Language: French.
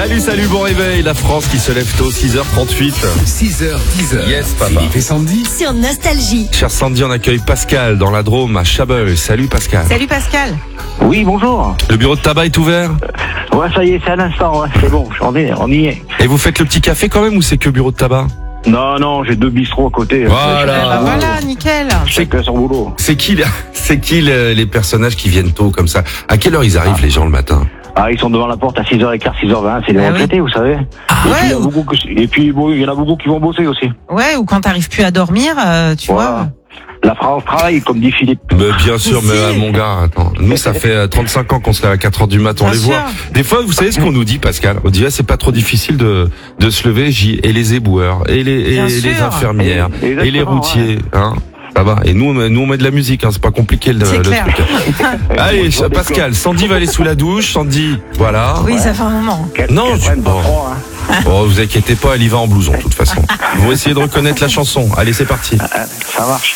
Salut, bon réveil. La France qui se lève tôt, 6h38. 6h10. Yes, papa. Philippe et Sandy. Sur Nostalgie. Cher Sandy, on accueille Pascal dans la Drôme à Chabeuil. Salut Pascal. Salut Pascal. Oui, bonjour. Le bureau de tabac est ouvert? Ouais, ça y est, c'est à l'instant, ouais. C'est bon, on y est. Et vous faites le petit café quand même ou c'est que bureau de tabac? Non, j'ai 2 bistrots à côté. Voilà. Voilà, nickel. Chacun son boulot. C'est qui les personnages qui viennent tôt comme ça? À quelle heure ils arrivent les gens le matin? Ah, ils sont devant la porte à 6h15, 6h20, c'est les Ah oui. retraités, vous savez. Ouais, Et puis, bon, il y en a beaucoup qui vont bosser aussi. ouais, ou quand t'arrives plus à dormir, tu vois. La France travaille, comme dit Philippe. Mais bien sûr, Si. mais mon gars, attends. Nous, ça fait 35 ans qu'on se lève à 4h du matin, on Bien les voit. sûr. Des fois, vous savez ce qu'on nous dit, Pascal? On dit, c'est pas trop difficile de se lever, et les éboueurs, et Bien les sûr. infirmières, et les Exactement, routiers, hein. Ça va. Et nous, on met de la musique, hein. C'est pas compliqué le C'est truc. clair. Allez, Pascal, Sandy va aller sous la douche, Sandy, voilà. Oui, ça fait un moment. Non, Qu'elle je- prenne pas bon. froid, hein. Bon, vous inquiétez pas, elle y va en blouson, de toute façon. Vous essayez de reconnaître la chanson. Allez, c'est parti. Ça marche.